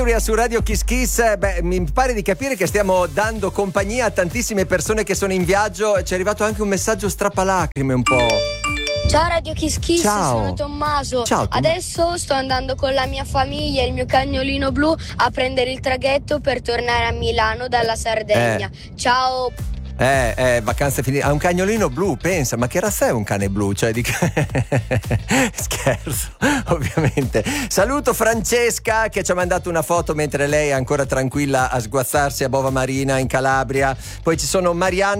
Su Radio Kiss Kiss, mi pare di capire che stiamo dando compagnia a tantissime persone che sono in viaggio. Ci è arrivato anche un messaggio strappalacrime un po'. Ciao Radio Kiss Kiss, Ciao. sono Tommaso. Ciao, Adesso sto andando con la mia famiglia e il mio cagnolino blu a prendere il traghetto per tornare a Milano dalla Sardegna. Ciao. Vacanze finite. Ha un cagnolino blu, pensa, ma che razza è un cane blu? Cioè, scherzo, ovviamente. Saluto Francesca che ci ha mandato una foto mentre lei è ancora tranquilla a sguazzarsi a Bova Marina in Calabria. Poi ci sono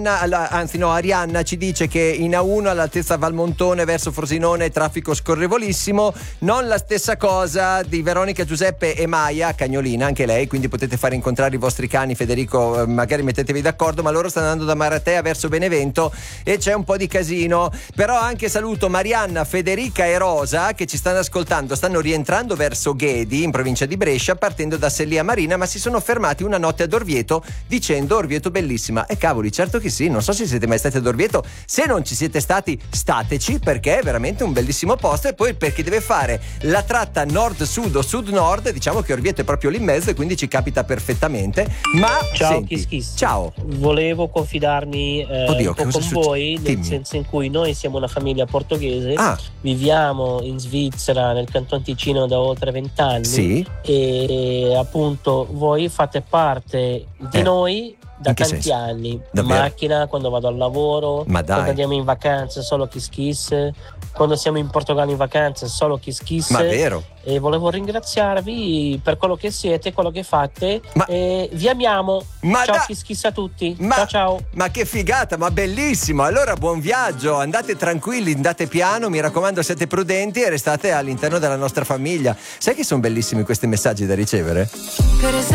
Arianna ci dice che in A1 all'altezza Valmontone verso Frosinone traffico scorrevolissimo. Non la stessa cosa di Veronica, Giuseppe e Maia, cagnolina anche lei, quindi potete fare incontrare i vostri cani. Federico, magari mettetevi d'accordo, ma loro stanno andando da Maratea verso Benevento e c'è un po' di casino. Però anche saluto Marianna, Federica e Rosa che ci stanno ascoltando, stanno rientrando verso Ghedi in provincia di Brescia partendo da Sellia Marina, ma si sono fermati una notte ad Orvieto dicendo Orvieto bellissima. E cavoli, certo che sì, non so se siete mai stati ad Orvieto, se non ci siete stati stateci, perché è veramente un bellissimo posto. E poi per chi deve fare la tratta nord-sud o sud-nord, diciamo che Orvieto è proprio lì in mezzo e quindi ci capita perfettamente. Ma ciao, senti, Kiss Kiss. Ciao, volevo confidarmi un po' con voi, nel Dimmi. senso in cui noi siamo una famiglia portoghese, viviamo in Svizzera nel Canton Ticino da oltre 20 anni, sì. E appunto voi fate parte di noi da tanti anni. Davvero? In macchina, quando vado al lavoro, Ma dai. quando andiamo in vacanza solo Kiss Kiss, quando siamo in Portogallo in vacanza solo Kiss Kiss. Ma vero? E volevo ringraziarvi per quello che siete, quello che fate, e vi amiamo. Ciao Kiss Kiss a tutti. Ciao. Ma che figata, ma bellissimo. Allora buon viaggio, andate tranquilli, andate piano, mi raccomando, siete prudenti e restate all'interno della nostra famiglia. Sai che sono bellissimi questi messaggi da ricevere?